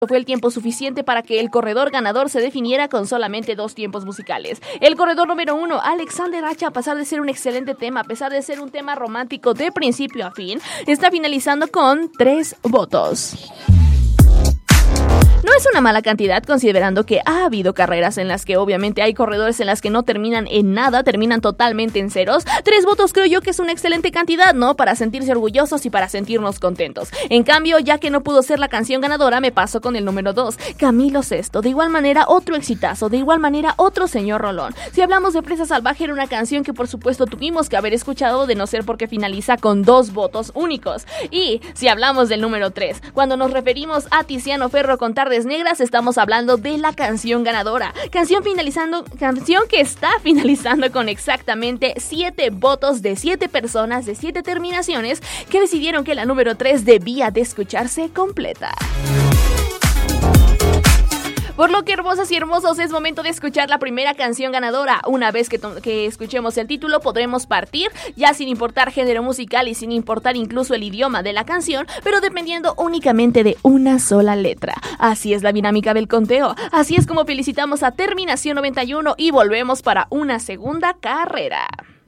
Fue el tiempo suficiente para que el corredor ganador se definiera con solamente 2 tiempos musicales. El corredor número 1, Alexander H, a pesar de ser un excelente tema, a pesar de ser un tema romántico de principio a fin, está finalizando con 3 votos. No es una mala cantidad, considerando que ha habido carreras en las que obviamente hay corredores en las que no terminan en nada, terminan totalmente en ceros. 3 votos creo yo que es una excelente cantidad, ¿no? Para sentirse orgullosos y para sentirnos contentos. En cambio, ya que no pudo ser la canción ganadora, me paso con el número 2, Camilo Sesto. De igual manera, otro exitazo, de igual manera, otro señor rolón. Si hablamos de Presa Salvaje, era una canción que por supuesto tuvimos que haber escuchado, de no ser porque finaliza con 2 votos únicos. Y si hablamos del número 3, cuando nos referimos a Tiziano Ferro con Tardes Negras, estamos hablando de la canción ganadora. Canción que está finalizando con exactamente 7 votos de 7 personas de 7 terminaciones que decidieron que la número 3 debía de escucharse completa. Por lo que, hermosas y hermosos, es momento de escuchar la primera canción ganadora. Una vez que escuchemos el título, podremos partir, ya sin importar género musical y sin importar incluso el idioma de la canción, pero dependiendo únicamente de una sola letra. Así es la dinámica del conteo. Así es como felicitamos a Terminación 91 y volvemos para una segunda carrera.